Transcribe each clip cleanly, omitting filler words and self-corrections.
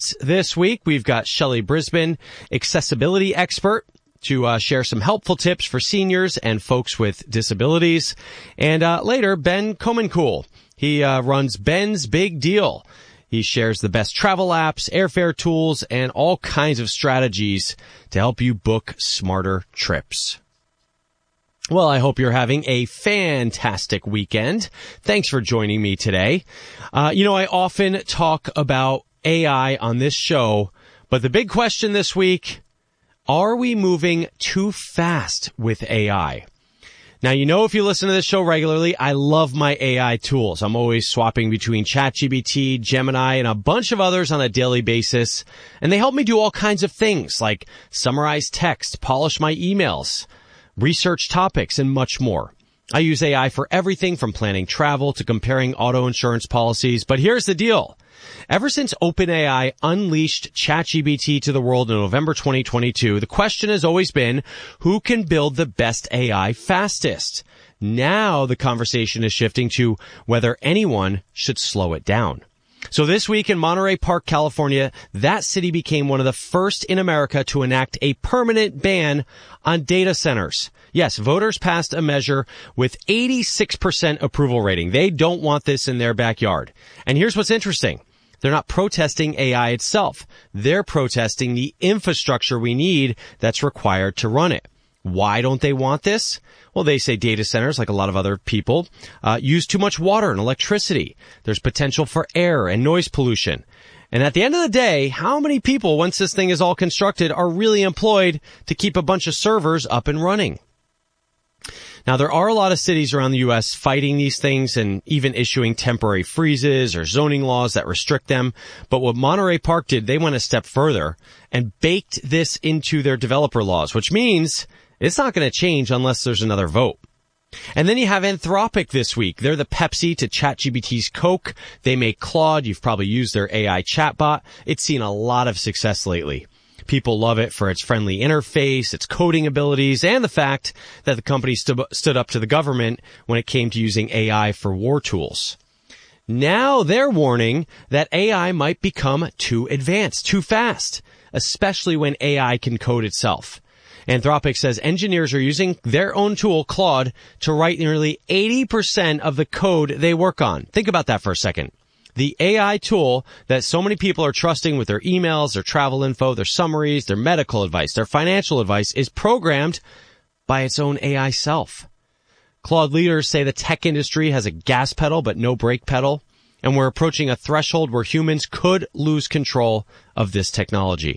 guests this week. We've got Shelley Brisbane, accessibility expert, to share some helpful tips for seniors and folks with disabilities. And later, Ben Comencool. He runs Ben's Big Deal. He shares the best travel apps, airfare tools, and all kinds of strategies to help you book smarter trips. Well, I hope you're having a fantastic weekend. Thanks for joining me today. I often talk about AI on this show, but the big question this week, are we moving too fast with AI? Now, if you listen to this show regularly, I love my AI tools. I'm always swapping between ChatGPT, Gemini, and a bunch of others on a daily basis. And they help me do all kinds of things like summarize text, polish my emails, research topics, and much more. I use AI for everything from planning travel to comparing auto insurance policies. But here's the deal. Ever since OpenAI unleashed ChatGPT to the world in November 2022, the question has always been, who can build the best AI fastest? Now the conversation is shifting to whether anyone should slow it down. So this week in Monterey Park, California, that city became one of the first in America to enact a permanent ban on data centers. Yes, voters passed a measure with 86% approval rating. They don't want this in their backyard. And here's what's interesting. They're not protesting AI itself. They're protesting the infrastructure we need that's required to run it. Why don't they want this? Well, they say data centers, like a lot of other people, use too much water and electricity. There's potential for air and noise pollution. And at the end of the day, how many people, once this thing is all constructed, are really employed to keep a bunch of servers up and running? Now, there are a lot of cities around the U.S. fighting these things and even issuing temporary freezes or zoning laws that restrict them. But what Monterey Park did, they went a step further and baked this into their developer laws, which means it's not going to change unless there's another vote. And then you have Anthropic this week. They're the Pepsi to ChatGPT's Coke. They make Claude. You've probably used their AI chatbot. It's seen a lot of success lately. People love it for its friendly interface, its coding abilities, and the fact that the company stood up to the government when it came to using AI for war tools. Now they're warning that AI might become too advanced, too fast, especially when AI can code itself. Anthropic says engineers are using their own tool, Claude, to write nearly 80% of the code they work on. Think about that for a second. The AI tool that so many people are trusting with their emails, their travel info, their summaries, their medical advice, their financial advice is programmed by its own AI self. Claude leaders say the tech industry has a gas pedal but no brake pedal, and we're approaching a threshold where humans could lose control of this technology.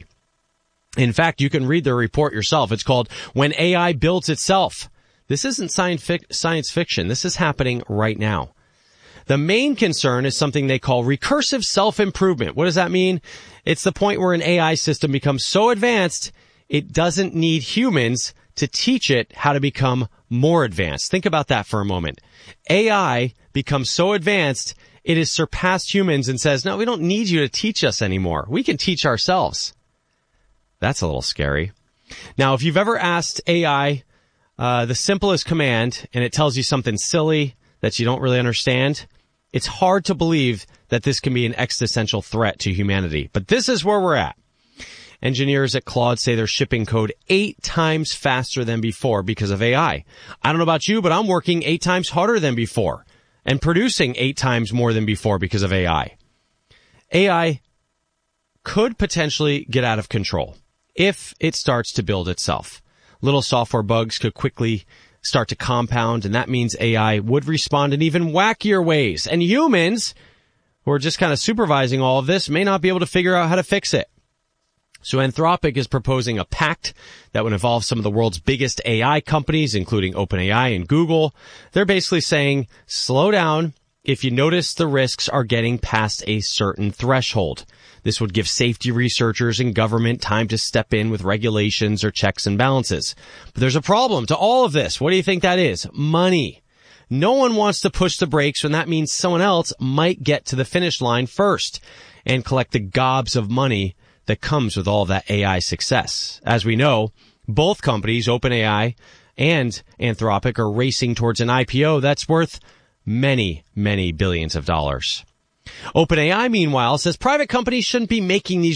In fact, you can read their report yourself. It's called When AI Builds Itself. This isn't science fiction. This is happening right now. The main concern is something they call recursive self-improvement. What does that mean? It's the point where an AI system becomes so advanced, it doesn't need humans to teach it how to become more advanced. Think about that for a moment. AI becomes so advanced, it has surpassed humans and says, no, we don't need you to teach us anymore. We can teach ourselves. That's a little scary. Now, if you've ever asked AI the simplest command and it tells you something silly that you don't really understand, it's hard to believe that this can be an existential threat to humanity. But this is where we're at. Engineers at Claude say they're shipping code 8 times faster than before because of AI. I don't know about you, but I'm working 8 times harder than before and producing 8 times more than before because of AI. AI could potentially get out of control if it starts to build itself. Little software bugs could quickly start to compound, and that means AI would respond in even wackier ways. And humans, who are just kind of supervising all of this, may not be able to figure out how to fix it. So Anthropic is proposing a pact that would involve some of the world's biggest AI companies, including OpenAI and Google. They're basically saying, slow down if you notice the risks are getting past a certain threshold. This would give safety researchers and government time to step in with regulations or checks and balances. But there's a problem to all of this. What do you think that is? Money. No one wants to push the brakes when that means someone else might get to the finish line first and collect the gobs of money that comes with all of that AI success. As we know, both companies, OpenAI and Anthropic, are racing towards an IPO that's worth many, many billions of dollars. OpenAI, meanwhile, says private companies shouldn't be making these